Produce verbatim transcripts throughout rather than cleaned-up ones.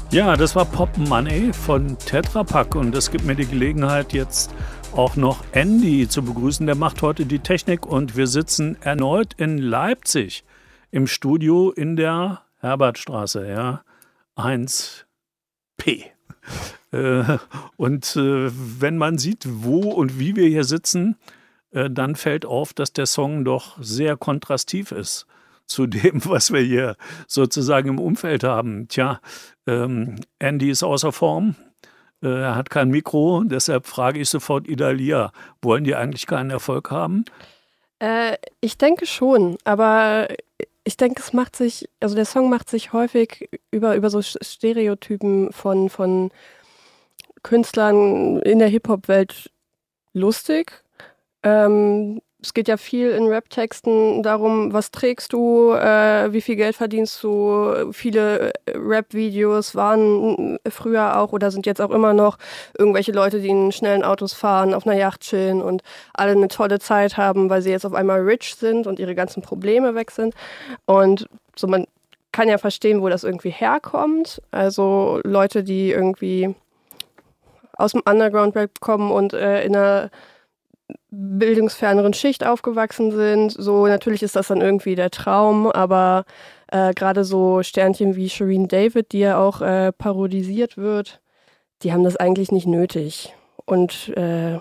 Ja, das war Pop Money von Tetra Pak und das gibt mir die Gelegenheit, jetzt auch noch Andy zu begrüßen. Der macht heute die Technik und wir sitzen erneut in Leipzig im Studio in der Herbertstraße, ja, eins P. Äh, und äh, wenn man sieht, wo und wie wir hier sitzen, äh, dann fällt auf, dass der Song doch sehr kontrastiv ist zu dem, was wir hier sozusagen im Umfeld haben. Tja, ähm, Andy ist außer Form, äh, er hat kein Mikro, deshalb frage ich sofort Idalia, wollen die eigentlich keinen Erfolg haben? Äh, ich denke schon, aber ich denke, es macht sich, also der Song macht sich häufig über, über so Stereotypen von, von Künstlern in der Hip-Hop-Welt lustig. Ähm, es geht ja viel in Rap-Texten darum, was trägst du, äh, wie viel Geld verdienst du. Viele Rap-Videos waren früher auch oder sind jetzt auch immer noch irgendwelche Leute, die in schnellen Autos fahren, auf einer Yacht chillen und alle eine tolle Zeit haben, weil sie jetzt auf einmal rich sind und ihre ganzen Probleme weg sind. Und so, man kann ja verstehen, wo das irgendwie herkommt. Also Leute, die irgendwie aus dem Underground-Rap kommen und äh, in einer bildungsferneren Schicht aufgewachsen sind. So, natürlich ist das dann irgendwie der Traum, aber äh, gerade so Sternchen wie Shireen David, die ja auch äh, parodisiert wird, die haben das eigentlich nicht nötig. Und äh,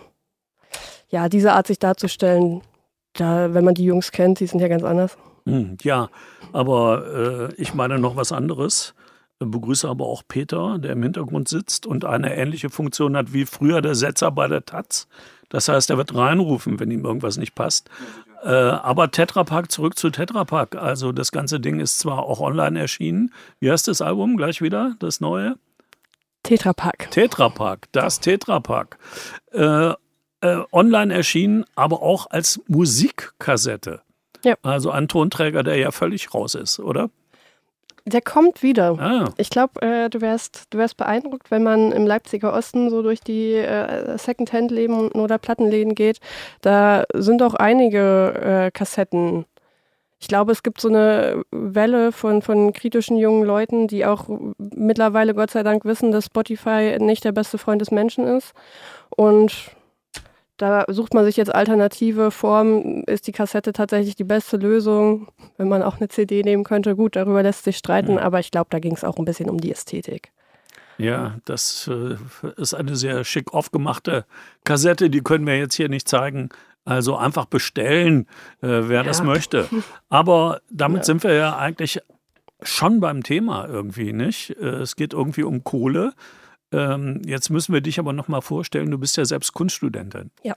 ja, diese Art sich darzustellen, da, wenn man die Jungs kennt, die sind ja ganz anders. Hm, ja, aber äh, ich meine noch was anderes. Begrüße aber auch Peter, der im Hintergrund sitzt und eine ähnliche Funktion hat wie früher der Setzer bei der Taz. Das heißt, er wird reinrufen, wenn ihm irgendwas nicht passt. Äh, aber Tetra Pak, zurück zu Tetra Pak. Also das ganze Ding ist zwar auch online erschienen. Wie heißt das Album gleich wieder, das neue? Tetra Pak. Tetra Pak, das Tetra Pak. Äh, äh, online erschienen, aber auch als Musikkassette. Ja. Also ein Tonträger, der ja völlig raus ist, oder? Der kommt wieder. Ah. Ich glaube, äh, du wärst, du wärst beeindruckt, wenn man im Leipziger Osten so durch die äh, Secondhand-Läden oder Plattenläden geht. Da sind auch einige äh, Kassetten. Ich glaube, es gibt so eine Welle von, von kritischen jungen Leuten, die auch mittlerweile Gott sei Dank wissen, dass Spotify nicht der beste Freund des Menschen ist. Und da sucht man sich jetzt alternative Formen. Ist die Kassette tatsächlich die beste Lösung? Wenn man auch eine C D nehmen könnte, gut, darüber lässt sich streiten, mhm. aber ich glaube, da ging es auch ein bisschen um die Ästhetik. Ja, das äh, ist eine sehr schick aufgemachte Kassette, die können wir jetzt hier nicht zeigen. Also einfach bestellen, äh, wer ja. das möchte. Aber damit ja. sind wir ja eigentlich schon beim Thema irgendwie, nicht? Es geht irgendwie um Kohle. Ähm, jetzt müssen wir dich aber noch mal vorstellen, du bist ja selbst Kunststudentin. Ja.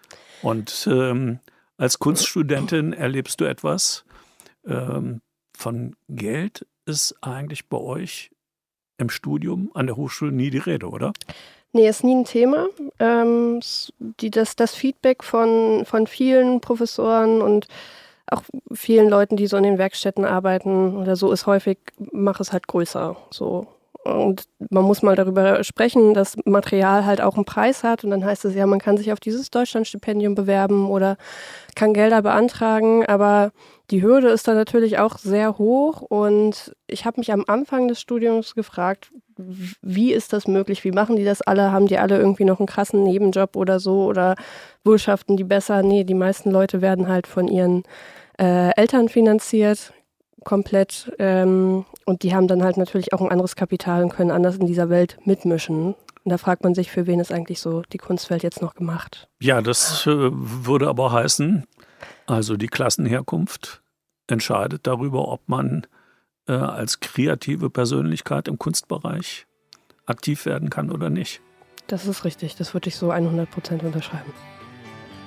Und ähm, als Kunststudentin erlebst du etwas, ähm, von Geld ist eigentlich bei euch im Studium an der Hochschule nie die Rede, oder? Nee, ist nie ein Thema. Ähm, die, das, das Feedback von, von vielen Professoren und auch vielen Leuten, die so in den Werkstätten arbeiten oder so, ist häufig, mach es halt größer, so. Und man muss mal darüber sprechen, dass Material halt auch einen Preis hat. Und dann heißt es ja, man kann sich auf dieses Deutschlandstipendium bewerben oder kann Gelder beantragen. Aber die Hürde ist dann natürlich auch sehr hoch. Und ich habe mich am Anfang des Studiums gefragt, wie ist das möglich? Wie machen die das alle? Haben die alle irgendwie noch einen krassen Nebenjob oder so? Oder wirtschaften die besser? Nee, die meisten Leute werden halt von ihren äh, Eltern finanziert. Komplett. Ähm, und die haben dann halt natürlich auch ein anderes Kapital und können anders in dieser Welt mitmischen. Und da fragt man sich, für wen ist eigentlich so die Kunstwelt jetzt noch gemacht? Ja, das äh, würde aber heißen, also die Klassenherkunft entscheidet darüber, ob man äh, als kreative Persönlichkeit im Kunstbereich aktiv werden kann oder nicht. Das ist richtig, das würde ich so hundert Prozent unterschreiben.